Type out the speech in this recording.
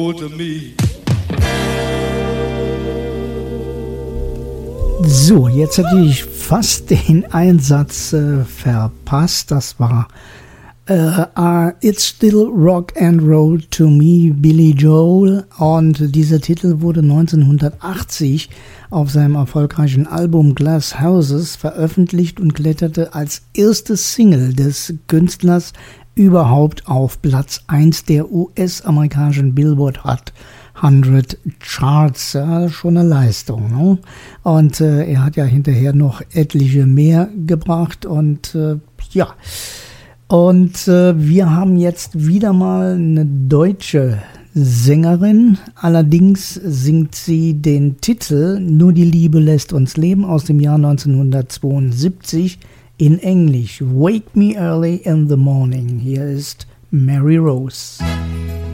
To me. So, jetzt hätte ich fast den Einsatz verpasst. Das war It's Still Rock and Roll to Me, Billy Joel. Und dieser Titel wurde 1980 auf seinem erfolgreichen Album Glass Houses veröffentlicht und kletterte als erste Single des Künstlers überhaupt auf Platz 1 der US-amerikanischen Billboard Hot 100 Charts. Ja, schon eine Leistung, ne? Und er hat ja hinterher noch etliche mehr gebracht und ja. Und wir haben jetzt wieder mal eine deutsche Sängerin. Allerdings singt sie den Titel Nur die Liebe lässt uns leben aus dem Jahr 1972 in Englisch. Wake Me Early in the Morning. Hier ist Mary Rose.